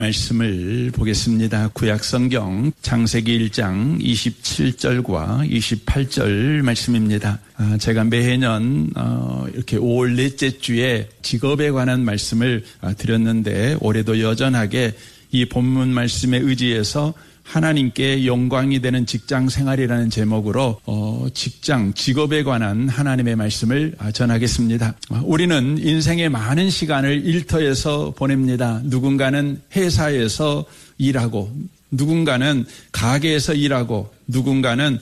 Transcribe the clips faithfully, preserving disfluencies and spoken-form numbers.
말씀을 보겠습니다. 구약성경 창세기 일 장 이십칠 절과 이십팔 절 말씀입니다. 아, 제가 매해년 어, 이렇게 오월 넷째 주에 직업에 관한 말씀을 아, 드렸는데 올해도 여전하게 이 본문 말씀에 의지해서 하나님께 영광이 되는 직장 생활이라는 제목으로 어, 직장, 직업에 관한 하나님의 말씀을 전하겠습니다. 우리는 인생의 많은 시간을 일터에서 보냅니다. 누군가는 회사에서 일하고, 누군가는 가게에서 일하고, 누군가는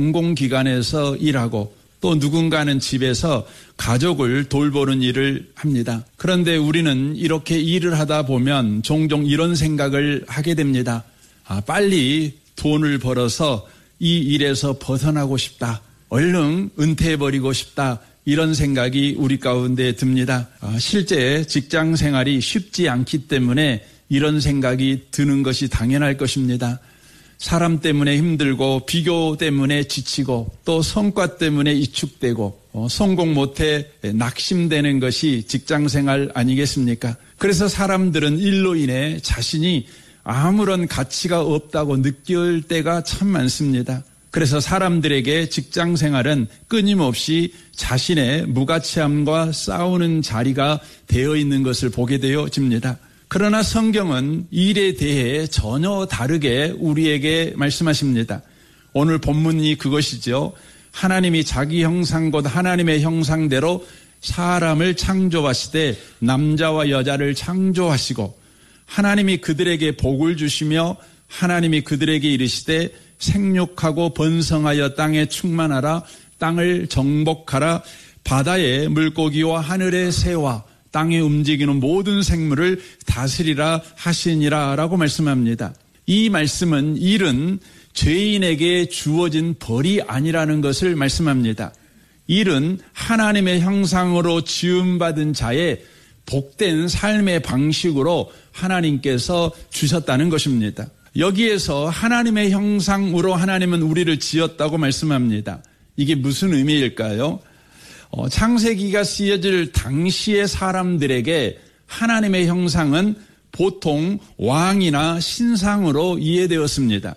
공공기관에서 일하고, 또 누군가는 집에서 가족을 돌보는 일을 합니다. 그런데 우리는 이렇게 일을 하다 보면 종종 이런 생각을 하게 됩니다. 아, 빨리 돈을 벌어서 이 일에서 벗어나고 싶다. 얼른 은퇴해버리고 싶다. 이런 생각이 우리 가운데 듭니다. 아, 실제 직장 생활이 쉽지 않기 때문에 이런 생각이 드는 것이 당연할 것입니다. 사람 때문에 힘들고 비교 때문에 지치고 또 성과 때문에 위축되고 어, 성공 못해 낙심되는 것이 직장 생활 아니겠습니까? 그래서 사람들은 일로 인해 자신이 아무런 가치가 없다고 느낄 때가 참 많습니다. 그래서 사람들에게 직장 생활은 끊임없이 자신의 무가치함과 싸우는 자리가 되어 있는 것을 보게 되어집니다. 그러나 성경은 일에 대해 전혀 다르게 우리에게 말씀하십니다. 오늘 본문이 그것이죠. 하나님이 자기 형상 곧 하나님의 형상대로 사람을 창조하시되 남자와 여자를 창조하시고 하나님이 그들에게 복을 주시며 하나님이 그들에게 이르시되 생육하고 번성하여 땅에 충만하라 땅을 정복하라 바다의 물고기와 하늘의 새와 땅에 움직이는 모든 생물을 다스리라 하시니라 라고 말씀합니다. 이 말씀은 일은 죄인에게 주어진 벌이 아니라는 것을 말씀합니다. 일은 하나님의 형상으로 지음받은 자의 복된 삶의 방식으로 하나님께서 주셨다는 것입니다. 여기에서 하나님의 형상으로 하나님은 우리를 지었다고 말씀합니다. 이게 무슨 의미일까요? 어, 창세기가 쓰여질 당시의 사람들에게 하나님의 형상은 보통 왕이나 신상으로 이해되었습니다.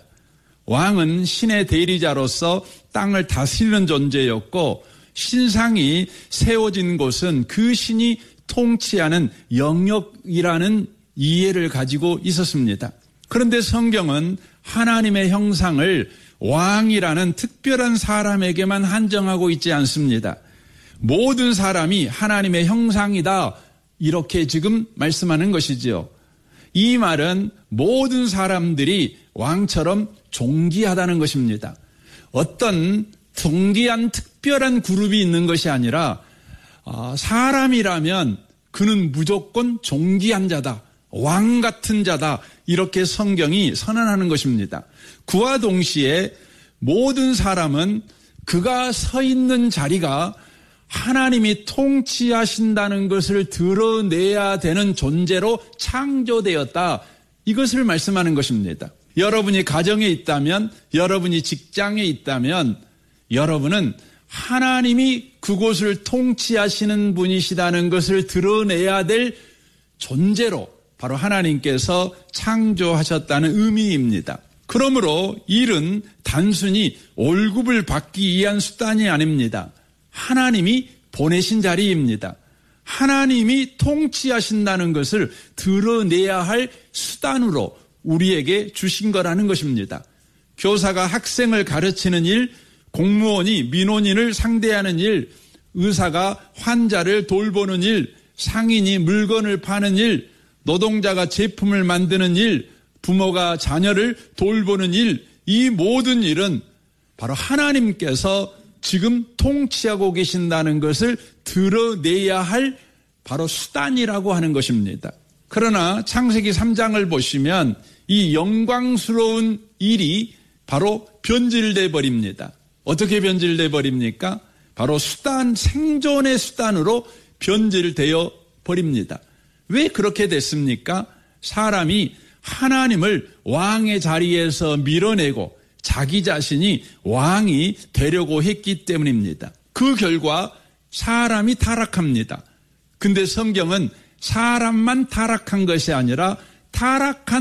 왕은 신의 대리자로서 땅을 다스리는 존재였고 신상이 세워진 곳은 그 신이 통치하는 영역이라는 이해를 가지고 있었습니다. 그런데 성경은 하나님의 형상을 왕이라는 특별한 사람에게만 한정하고 있지 않습니다. 모든 사람이 하나님의 형상이다 이렇게 지금 말씀하는 것이지요. 이 말은 모든 사람들이 왕처럼 존귀하다는 것입니다. 어떤 존귀한 특별한 그룹이 있는 것이 아니라 사람이라면 그는 무조건 존귀한 자다, 왕 같은 자다 이렇게 성경이 선언하는 것입니다. 그와 동시에 모든 사람은 그가 서 있는 자리가 하나님이 통치하신다는 것을 드러내야 되는 존재로 창조되었다. 이것을 말씀하는 것입니다. 여러분이 가정에 있다면, 여러분이 직장에 있다면 여러분은 하나님이 그곳을 통치하시는 분이시다는 것을 드러내야 될 존재로 바로 하나님께서 창조하셨다는 의미입니다. 그러므로 일은 단순히 월급을 받기 위한 수단이 아닙니다. 하나님이 보내신 자리입니다. 하나님이 통치하신다는 것을 드러내야 할 수단으로 우리에게 주신 거라는 것입니다. 교사가 학생을 가르치는 일, 공무원이 민원인을 상대하는 일, 의사가 환자를 돌보는 일, 상인이 물건을 파는 일, 노동자가 제품을 만드는 일, 부모가 자녀를 돌보는 일, 이 모든 일은 바로 하나님께서 지금 통치하고 계신다는 것을 드러내야 할 바로 수단이라고 하는 것입니다. 그러나 창세기 삼 장을 보시면 이 영광스러운 일이 바로 변질돼 버립니다. 어떻게 변질돼 버립니까? 바로 수단, 생존의 수단으로 변질되어 버립니다. 왜 그렇게 됐습니까? 사람이 하나님을 왕의 자리에서 밀어내고 자기 자신이 왕이 되려고 했기 때문입니다. 그 결과 사람이 타락합니다. 근데 성경은 사람만 타락한 것이 아니라 타락한